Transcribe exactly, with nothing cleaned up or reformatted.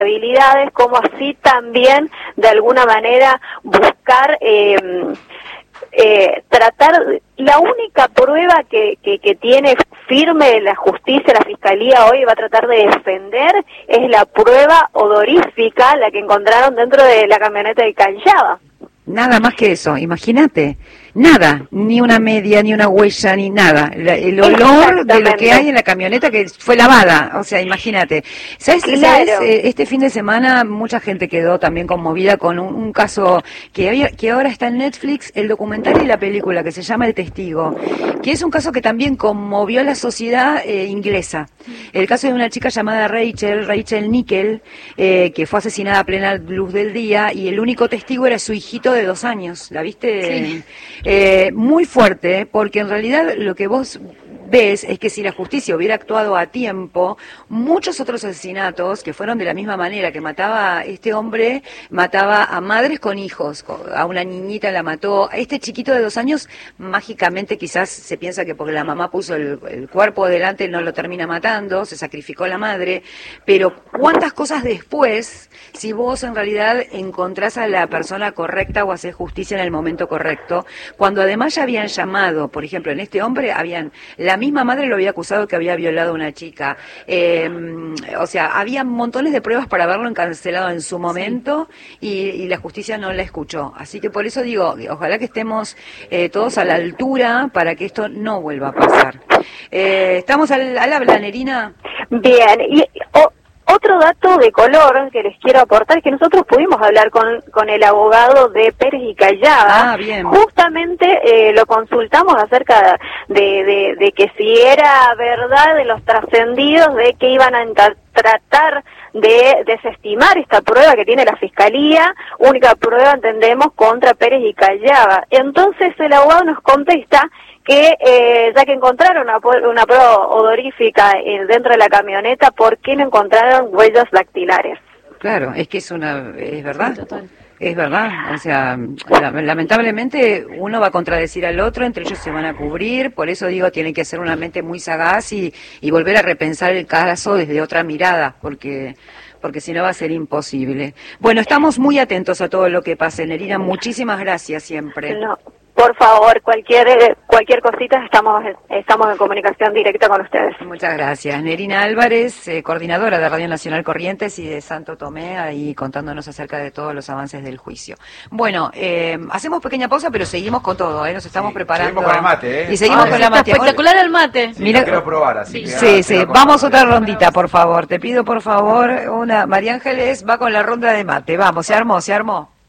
habilidades, como así también de alguna manera buscar eh, eh, tratar, la única prueba que, que, que tiene firme la justicia, la fiscalía hoy va a tratar de defender, es la prueba odorífica, la que encontraron dentro de la camioneta de Callaba. Nada más que eso, imagínate, nada, ni una media, ni una huella, ni nada, la, el olor de lo que hay en la camioneta que fue lavada, o sea, imagínate. ¿Sabes? Claro. ¿Sabes? Este fin de semana mucha gente quedó también conmovida con un, un caso que había, que ahora está en Netflix, el documental y la película, que se llama El Testigo, que es un caso que también conmovió a la sociedad eh, inglesa. El caso de una chica llamada Rachel, Rachel Nickel, eh, que fue asesinada a plena luz del día, y el único testigo era su hijito de dos años. ¿La viste? Sí. Eh, muy fuerte, porque en realidad lo que vos ves es que si la justicia hubiera actuado a tiempo, muchos otros asesinatos que fueron de la misma manera, que mataba este hombre, mataba a madres con hijos, a una niñita la mató, a este chiquito de dos años, mágicamente quizás se piensa que porque la mamá puso el, el cuerpo delante no lo termina matando, se sacrificó la madre, pero cuántas cosas después, si vos en realidad encontrás a la persona correcta o haces justicia en el momento correcto, cuando además ya habían llamado, por ejemplo, en este hombre habían, la misma madre lo había acusado que había violado a una chica, eh, o sea, había montones de pruebas para haberlo encarcelado en su momento, sí. y, y la justicia no la escuchó, así que por eso digo, ojalá que estemos eh, todos a la altura para que esto no vuelva a pasar. Eh, ¿Estamos al, al habla, Nerina? Bien, y o, otro dato de color que les quiero aportar es que nosotros pudimos hablar con, con el abogado de Pérez y Callaba. Ah, bien. Justamente eh, lo consultamos acerca de, de, de que si era verdad de los trascendidos de que iban a tratar de desestimar esta prueba que tiene la Fiscalía, única prueba, entendemos, contra Pérez y Callaba. Entonces el abogado nos contesta que eh, ya que encontraron una, una prueba odorífica eh, dentro de la camioneta, ¿por qué no encontraron huellas dactilares? Claro, es que es una, es verdad. Sí, total. Es verdad, o sea, lamentablemente uno va a contradecir al otro, entre ellos se van a cubrir, por eso digo, tiene que ser una mente muy sagaz y, y volver a repensar el caso desde otra mirada, porque porque si no va a ser imposible. Bueno, estamos muy atentos a todo lo que pase, Nerina, muchísimas gracias siempre. No. Por favor, cualquier cualquier cosita, estamos estamos en comunicación directa con ustedes. Muchas gracias. Nerina Álvarez, eh, coordinadora de Radio Nacional Corrientes y de Santo Tomé, ahí contándonos acerca de todos los avances del juicio. Bueno, eh, hacemos pequeña pausa, pero seguimos con todo, ¿eh? Nos estamos sí, preparando. Seguimos con el mate, ¿eh? Y seguimos ah, con la mate. Espectacular el mate. Sí, Mira, lo quiero probar, así sí, que... Sí, sí, vamos otra rondita, por favor. Te pido, por favor, una... María Ángeles va con la ronda de mate. Vamos, se armó, se armó.